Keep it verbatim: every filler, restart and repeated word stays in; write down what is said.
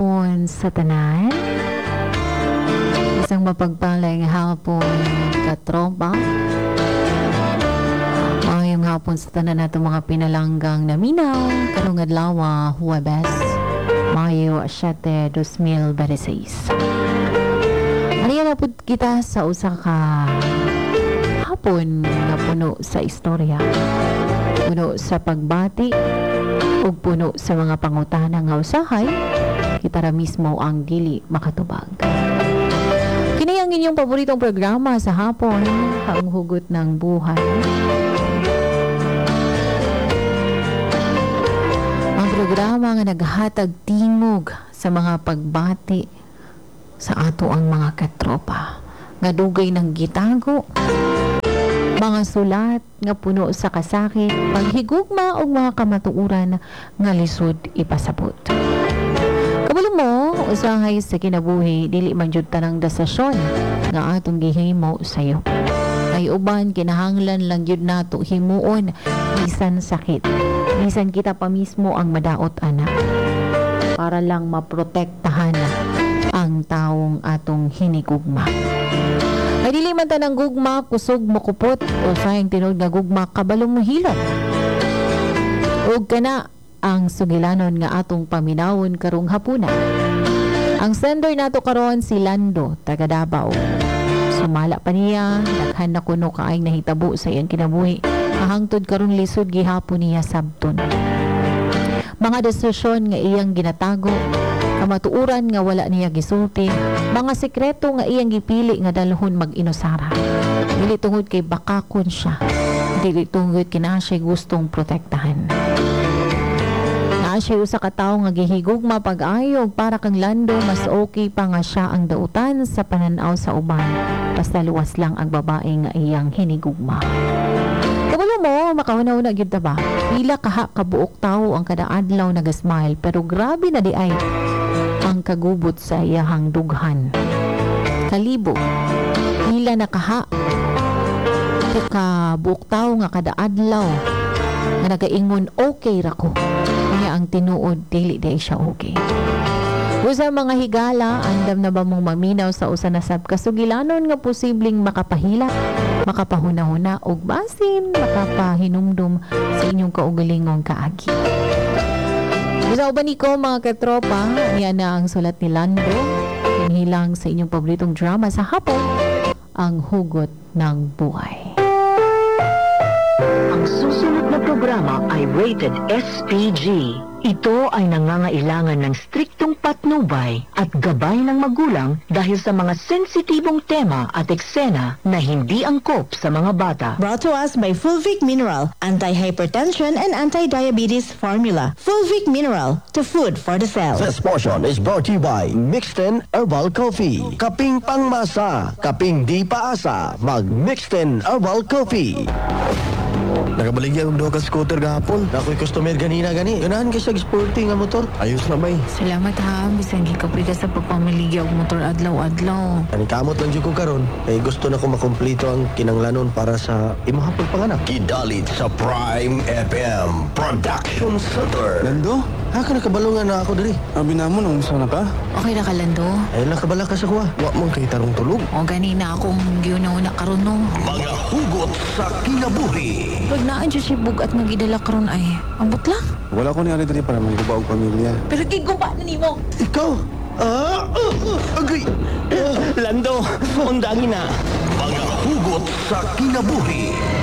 hapon sa tanan. Isang mapagpalang hapon katropa. Mayong hapon sa tanan nato mga pinalanggang naminaw. Karong adlaw Huwebes, Mayo siyete, dos mil veintiséis. Ano na po kita sa usa ka hapon na puno sa istorya, puno sa pagbati ug puno sa mga pangutana nga usahay kita ra mismo ang dili makatubag. Kini ang inyong paboritong programa sa hapon, ang hugot ng buhay. Ang programa nga naghatag tingog sa mga pagbati sa ato ang mga katropa nga dugay ng gitago, mga sulat nga puno sa kasakit, paghigugma o mga kamatuuran nga lisod ipasabot. Kabalo mo, usahay sa kinabuhi, dili man jud tanang dasasyon nga atong gihimo sayo. Ay uban, kinahanglan lang jud nato himuon, bisan sakit. Bisan kita pa mismo ang madaot ana. Para lang maprotektahan ang taong atong hinigugma. Ay dili man tanang gugma kusog mokupot o sayang tinud nga gugma kabalong mohilot. Ug kana ang sugilanon nga atong paminawon karong hapuna. Ang sender nato karon si Lando taga Davao. Sumala pa niya, daghan na kuno kaayong nahitabo sa iyang kinabuhi. Kahangtod karon lisod gihapon niya sabton. Mga desisyon nga iyang ginatago, kamatuuran nga wala niya gisulti, mga sekreto nga iyang gipili nga dalhon mag-inusara. Dili tungod kay bakakon siya, dili tungod kina siya gustong protektahan. Naa siya usa ka tawo nga gihigugma pag-ayog para kang Lando, mas okay pa nga siya ang dautan sa pananaw sa uban, basta luwas lang ang babae nga iyang hinigugma. Kabalo mo, makahuna-una gyud ta ba? Pila kaha kabuok tawo ang kada adlaw nagasmile, pero grabe na di ay ang kagubot sa iyahang dughan. Kalibo, pila na kaha kabuok tawo nga kada adlaw nga nagaingon okay ra ko. Kaya ang tinuod dili di siya okay. Usa mga higala, andam na ba mong maminaw sa usa na sab kasugilanon nga posibleng makapahila, makapahuna-huna og basin makapahinumdum sa inyong kaugalingong kaagi. Usa uban niko mga katropa, yan na ang sulat ni Lando, hinhilang sa inyong paboritong drama sa hapon, ang hugot ng buhay. Ang susunod na programa ay rated S P G. Ito ay nangangailangan ng striktong patnubay at gabay ng magulang dahil sa mga sensitibong tema at eksena na hindi angkop sa mga bata. Brought to us by Fulvic Mineral, anti-hypertension and anti-diabetes formula. Fulvic Mineral, to food for the cell. This portion is brought to you by Mixten Herbal Coffee. Kaping pangmasa, kaping di paasa, mag Mixten Herbal Coffee. Nakabaligyan ang duha ka scooter gahapon. Ako'y customer ganina gani. Ganahan kay sa sporty nga motor. Ayos na bay. Salamat ha, bisan gikapoy ka sa pagpamiligya og motor adlaw-adlaw. Ani kamot lang jud ko karon. Kay gusto na ko makumpleto ang kinanglanon para sa imong pagpanganak. Kidalit sa Prime F M Production Center. Nando, ha ka nakabalungan na ako diri. Abi na mo nung usa na ka? Okay na ka, Lando? Ay nakabala ka sa kuha. Wa man kay tarong tulog. O ganina akong giuna-una karon no. Mga hugot sa kinabuhi. Pag naan siya siya bugat nga gidala karon ay, ambot lang. Wala ko ni ari diri para mangguba og pamilya. Pero gigumpa na nimo. Ikaw? Ah, uh, uh, agay. Uh, Lando, undangin na. Mga hugot sa kinabuhi.